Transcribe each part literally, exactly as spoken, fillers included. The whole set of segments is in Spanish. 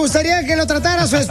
gustaría que lo tratara su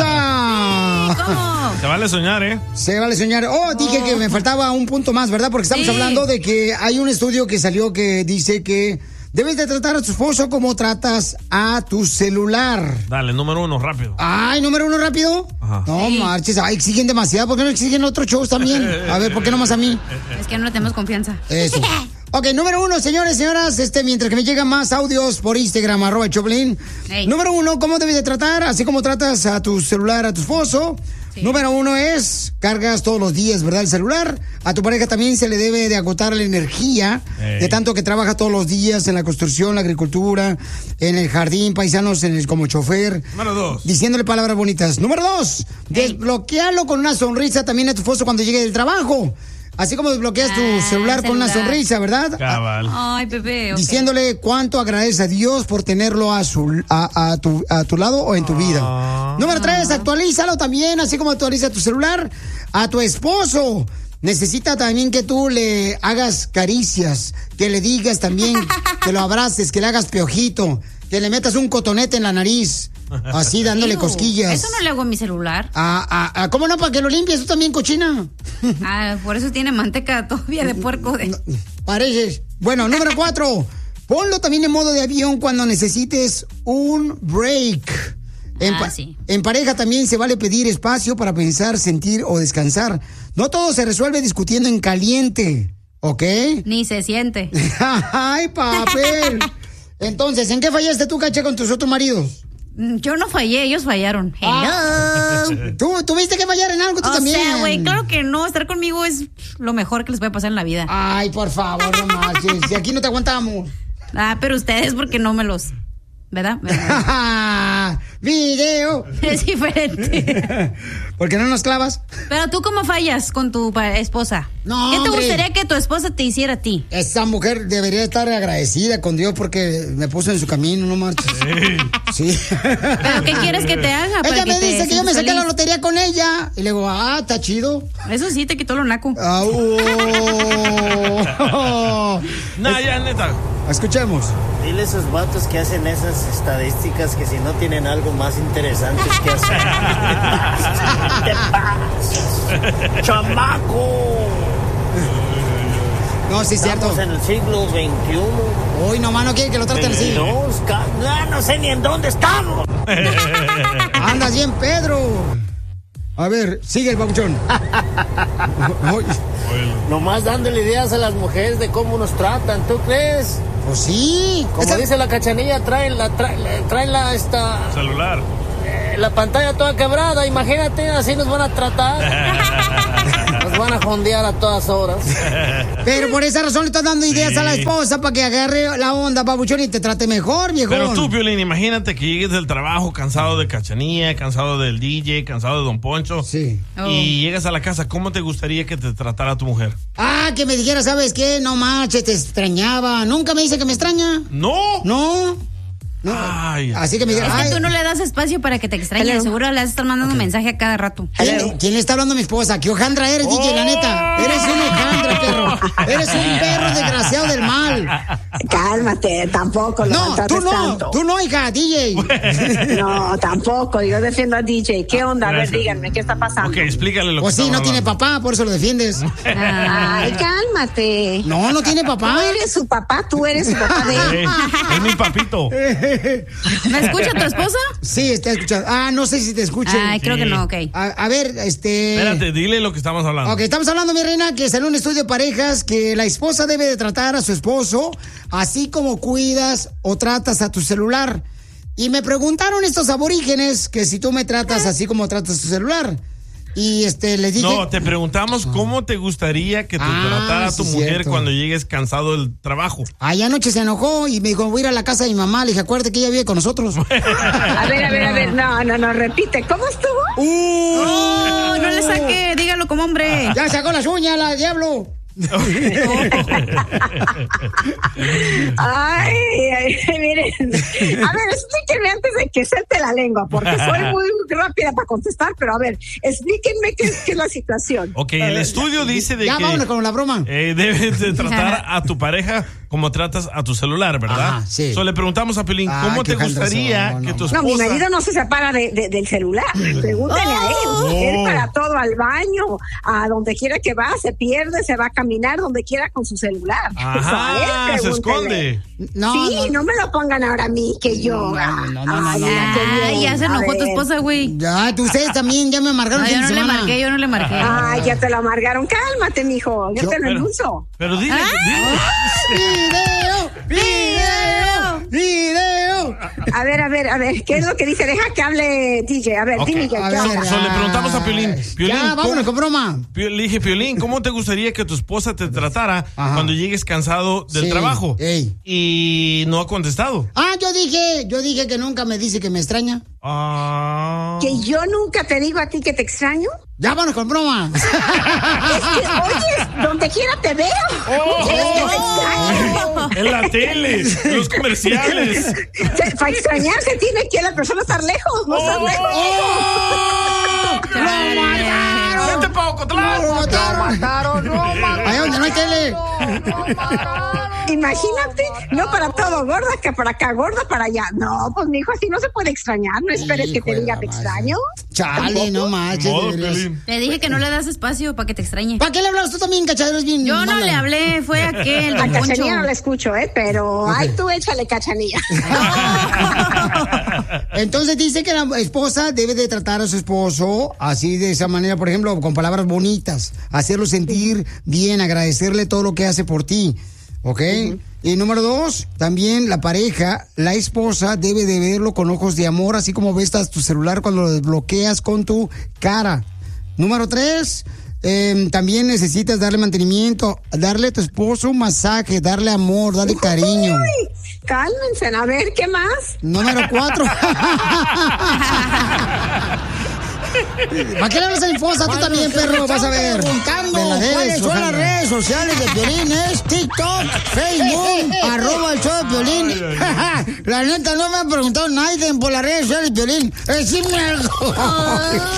esposa? ¿Cómo? Se vale soñar, ¿eh? Se vale soñar. Oh, dije que me faltaba un punto más, ¿verdad? Porque estamos sí. hablando de que hay un estudio que salió que dice que debes de tratar a tu esposo como tratas a tu celular. Dale, número uno, rápido. Ay, número uno, rápido. Ajá. No sí. marches, ay, exigen demasiado. ¿Por qué no exigen otros shows también? A ver, ¿por qué no más a mí? Es que no le tenemos confianza. Eso. Ok, número uno, señores, señoras, este, mientras que me llegan más audios por Instagram, arroba Choplin. Hey. Número uno, ¿cómo debes de tratar? Así como tratas a tu celular, a tu esposo. Sí. Número uno es, cargas todos los días, ¿verdad? El celular. A tu pareja también se le debe de agotar la energía, hey. de tanto que trabaja todos los días en la construcción, la agricultura, en el jardín, paisanos, en el, como chofer. Número dos. Diciéndole palabras bonitas. Número dos, hey. desbloquealo con una sonrisa también a tu esposo cuando llegue del trabajo. Así como desbloqueas ah, tu celular, celular con una sonrisa, ¿verdad? Cabal. Ay, Pepe. Okay. Diciéndole cuánto agradeces a Dios por tenerlo a su a, a, tu, a tu lado o en tu vida. Ah. Número tres, actualízalo también, así como actualiza tu celular a tu esposo. Necesita también que tú le hagas caricias, que le digas también, que lo abraces, que le hagas piojito, que le metas un cotonete en la nariz. Así dándole Ew, cosquillas. Eso no le hago a mi celular. Ah, ah, ah, ¿cómo no? Para que lo limpies, tú también, cochina. Ah, por eso tiene manteca todavía de puerco. De... No, pareces. Bueno, número cuatro. Ponlo también en modo de avión cuando necesites un break. En, ah, pa- sí. en pareja también se vale pedir espacio para pensar, sentir o descansar. No todo se resuelve discutiendo en caliente, ¿ok? Ni se siente. Ay, papel. Entonces, ¿en qué fallaste tú, Cacha, con tus otros maridos? Yo no fallé, ellos fallaron. Hello. Ah, ¿Tú tuviste que fallar en algo tú o también? O sea, güey, claro que no. Estar conmigo es lo mejor que les puede pasar en la vida. Ay, por favor, no marches. Si aquí no te aguantamos. Ah, pero ustedes porque no me los... ¿Verdad? ¿Verdad? ¡Video! Es diferente. ¿Por qué no nos clavas? Pero tú, ¿cómo fallas con tu esposa? No, ¿Qué te hombre. gustaría que tu esposa te hiciera a ti? Esa mujer debería estar agradecida con Dios porque me puso en su camino, no marches. Sí. sí. ¿Pero qué quieres que te haga? Ella me que dice que yo me saqué feliz? la lotería con ella. Y le digo, ah, está chido. Eso sí, te quitó lo naco. Ah, oh. Nah, ya, neta. Escuchemos. Dile a esos vatos que hacen esas estadísticas que si no tienen algo más interesante que hacer. ¿Qué te pasa? ¡Chamaco! No, sí es cierto. Estamos en el siglo veintiuno. Uy, nomás no quiere que lo traten así. No, no sé ni en dónde estamos. Andas bien, Pedro. A ver, sigue el babuchón. Nomás dándole ideas a las mujeres de cómo nos tratan, ¿tú crees? Pues sí. Como esta... dice la Cachanilla, traen la, traen, traen la esta... celular. Eh, la pantalla toda quebrada, imagínate, así nos van a tratar. Nos van a jondear a todas horas. Pero por esa razón le estás dando ideas sí. a la esposa para que agarre la onda, babuchón, y te trate mejor, viejo. Pero tú, Piolín, imagínate que llegues del trabajo cansado de Cachanilla, cansado del D J, cansado de Don Poncho. Sí. Oh. Y llegas a la casa, ¿cómo te gustaría que te tratara tu mujer? Ah, que me dijera, ¿sabes qué? No manches, te extrañaba. ¿Nunca me dice que me extraña? No. No. No. Ay, así que me diga, es que ay, tú no le das espacio para que te extrañe. Hello. Seguro le estás mandando okay. mensaje a cada rato. ¿Quién, ¿Quién le está hablando a mi esposa? ¿Qué hojandra eres, oh. D J, la neta? Eres un hojandra, perro. Eres un perro desgraciado del mal. Cálmate, tampoco lo No, tú no, tanto. tú no, hija, D J. No, tampoco, yo defiendo a D J. ¿Qué onda? A ver, díganme, ¿qué está pasando? Ok, explícale lo pues que sí, no hablando. tiene papá, por eso lo defiendes. Ay, cálmate. No, no tiene papá. Tú eres su papá, tú eres su papá de él. Es mi papito. ¿Me escucha tu esposa? Sí, está escuchando. Ah, no sé si te escucha. Ay, creo sí. que no, ok. A, a ver, este... Espérate, dile lo que estamos hablando. Ok, estamos hablando, mi reina, que salió un estudio de parejas que la esposa debe de tratar a su esposo así como cuidas o tratas a tu celular. Y me preguntaron estos aborígenes que si tú me tratas así como tratas tu celular. Y este, les dije... No, te preguntamos cómo te gustaría que te Ah, tratara sí, tu mujer cierto. cuando llegues cansado del trabajo. Ay, anoche se enojó y me dijo, voy a ir a la casa de mi mamá. Le dije, acuérdate que ella vive con nosotros. A ver, a ver, a ver, no, no, no, repite, ¿cómo estuvo? ¡Uh! Oh, no le saque, dígalo como hombre. Ya sacó las uñas, la diablo. Ay, ay, miren. A ver, explíquenme antes de que suelte la lengua, porque soy muy rápida para contestar, pero a ver, explíquenme qué, qué es la situación. Ok, el estudio dice de ya, que vámonos con la broma. eh, debes de tratar a tu pareja como tratas a tu celular, ¿verdad? Ajá, sí. So, le preguntamos a Piolín, Ah, ¿cómo qué te gustaría jaltrazón, no, que no. tu esposa... No, mi marido no se separa de, de- del celular. Pregúntale a él. Oh. Él para todo, al baño, a donde quiera que va, se pierde, se va a caminar donde quiera con su celular. Ajá, Eso a él, se pregúntale. esconde. No, sí, no. no, me lo pongan ahora a mí, que yo. No, no, no, no, no, Ay, no. mira, qué Ay, bien. ya se A enojó tu ver. esposa, güey. Ya, tú, ustedes también ya me amargaron No, el yo fin no de le semana. marqué, yo no le marqué. Ay, ya te lo amargaron. Cálmate, mijo. Yo, Yo- te lo pero- endulzo. Pero dile, ¡Video! ¡Video! ¡Video! A ver, a ver, a ver. ¿Qué es lo que dice? Deja que hable D J. A ver, Ok. dime, ¿qué A onda? ver, So, le preguntamos a Piolín, ay, Piolín, Ya, vámonos ¿cómo- con broma. Pio- le dije, Piolín, ¿cómo te gustaría que tu esposa te tratara Ajá. cuando llegues cansado del Sí, trabajo? ey. Y no ha contestado. Ah, yo dije, yo dije que nunca me dice que me extraña. Ah. ¿Que yo nunca te digo a ti que te extraño? Ya, vámonos con broma. Es que, oye, donde quiera te veo. Oh. ¿Quieres que te extraño? En la tele, en los comerciales. Se- Para extrañarse tiene que la persona estar lejos, no estar Oh. lejos. ¡Oh! ¡Lo mataron! ¡Vete pa' Ocotlán! ¡Lo mataron! Ahí donde no hay tele. Imagínate, no para todo, gorda que para acá, gorda para allá. No, pues mi hijo, así no se puede extrañar. No esperes que Hijo te de diga la te madre. extraño. Chale, no manches. Modo, de veras. Piolín. Te dije que no le das espacio para que te extrañe. ¿Para qué le hablas tú también, cachadero? Es bien Yo no mala. le hablé, fue aquel, A don Poncho. Cachanilla no la escucho, ¿eh? Pero, ay, tú échale Cachanilla. Entonces dice que la esposa debe de tratar a su esposo así, de esa manera, por ejemplo, con palabras bonitas, hacerlo sentir bien, agradecerle todo lo que hace por ti, ¿ok? Y número dos, también la pareja, la esposa debe de verlo con ojos de amor, así como ves a tu celular cuando lo desbloqueas con tu cara. Número tres, eh, también necesitas darle mantenimiento, darle a tu esposo un masaje, darle amor, darle cariño. Uy, cálmense, a ver, ¿qué más? Número cuatro. ¿Para qué le hablas a mi esposa? Tú también, perro, vas a ver. Preguntando Me la debes, cuáles son ojalá. las redes sociales de Piolín. Es TikTok, Facebook, arroba el show de Piolín. La neta, no me ha preguntado nadie por las redes sociales de Piolín. Decime algo.